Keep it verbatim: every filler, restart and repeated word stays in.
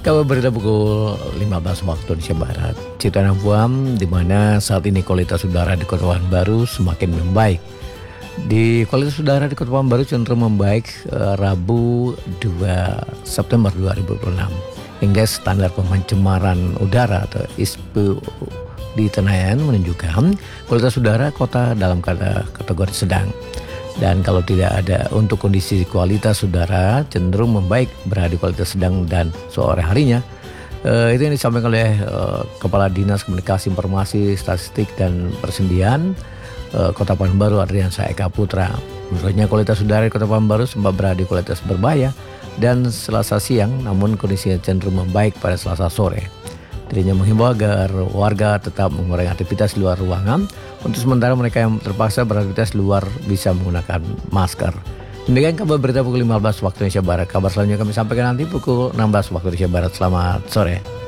Kabar berita pukul lima belas waktu Indonesia Barat. Cerita Buam, di mana saat ini kualitas udara di Kota Pekanbaru semakin membaik. Di kualitas udara di Kota Pekanbaru cenderung membaik eh, Rabu dua September dua ribu dua puluh enam. Hingga standar pencemaran udara atau I S P U di Tenayan menunjukkan kualitas udara kota dalam kategori sedang. Dan kalau tidak ada untuk kondisi kualitas udara cenderung membaik berada di kualitas sedang dan sore harinya. Uh, itu yang disampaikan oleh uh, Kepala Dinas Komunikasi Informasi Statistik dan Persendian uh, Kota Pekanbaru Adriansa Eka Putra. Menurutnya kualitas udara di Kota Pekanbaru sempat berada di kualitas berbahaya dan Selasa siang, namun kondisinya cenderung membaik pada Selasa sore. Dirinya menghimbau agar warga tetap mengurangi aktivitas luar ruangan. Untuk sementara mereka yang terpaksa beraktivitas luar bisa menggunakan masker. Demikian kabar berita pukul lima belas waktu Indonesia Barat. Kabar selanjutnya kami sampaikan nanti pukul enam belas waktu Indonesia Barat. Selamat sore.